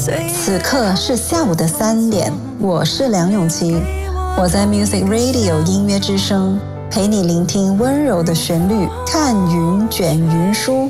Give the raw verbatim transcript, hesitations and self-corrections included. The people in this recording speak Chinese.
此刻是下午的三点，我是梁咏琪，我在 Music Radio 音乐之声，陪你聆听温柔的旋律，看云卷云舒。